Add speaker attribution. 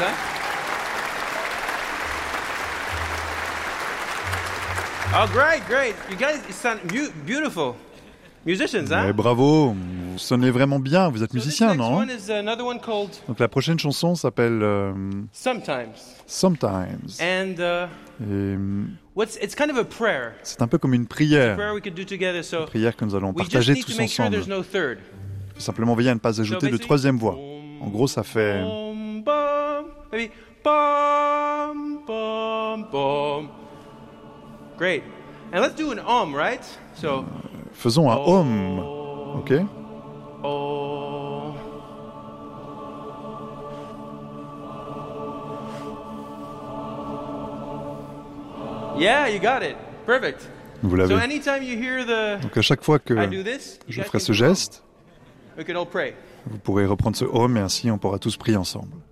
Speaker 1: huh? Oh, great, great. You guys sound beautiful. Musicians, huh?
Speaker 2: Ouais, bravo, vous sonnez vraiment bien, vous êtes
Speaker 1: So this
Speaker 2: musicien,
Speaker 1: next
Speaker 2: non?
Speaker 1: one is another one called
Speaker 2: Donc la prochaine chanson s'appelle
Speaker 1: Sometimes.
Speaker 2: Sometimes.
Speaker 1: And
Speaker 2: Et
Speaker 1: it's kind of a prayer.
Speaker 2: c'est un peu comme une prière,
Speaker 1: Prayer we could do together. So
Speaker 2: une prière que nous allons
Speaker 1: we just
Speaker 2: partager
Speaker 1: need to
Speaker 2: tous
Speaker 1: make sure
Speaker 2: ensemble.
Speaker 1: there's no third.
Speaker 2: Il faut simplement veiller à ne pas ajouter de troisième voix. En gros, ça fait...
Speaker 1: Bum, bum, maybe bum, bum, bum. Great. And let's do an right? So
Speaker 2: Faisons un home, ok?
Speaker 1: oh. Yeah, you got it. Perfect.
Speaker 2: Vous l'avez.
Speaker 1: So anytime you hear
Speaker 2: Donc à chaque fois que
Speaker 1: I do this, you
Speaker 2: je
Speaker 1: guys
Speaker 2: ferai
Speaker 1: can
Speaker 2: ce
Speaker 1: do it.
Speaker 2: geste,
Speaker 1: We can all pray.
Speaker 2: vous pourrez reprendre ce home et ainsi on pourra tous prier ensemble.